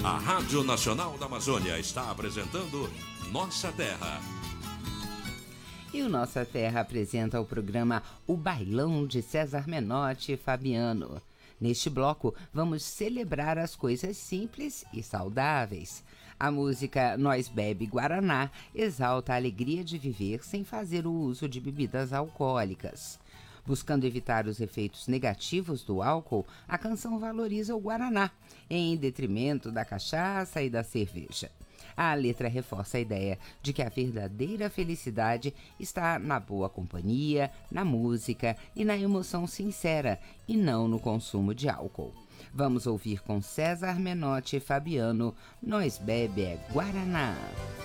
A Rádio Nacional da Amazônia está apresentando Nossa Terra. E o Nossa Terra apresenta o programa O Bailão de César Menotti e Fabiano. Neste bloco, vamos celebrar as coisas simples e saudáveis. A música Nós Bebe Guaraná exalta a alegria de viver sem fazer o uso de bebidas alcoólicas. Buscando evitar os efeitos negativos do álcool, a canção valoriza o Guaraná, em detrimento da cachaça e da cerveja. A letra reforça a ideia de que a verdadeira felicidade está na boa companhia, na música e na emoção sincera, e não no consumo de álcool. Vamos ouvir com César Menotti e Fabiano, Nós Bebe Guaraná.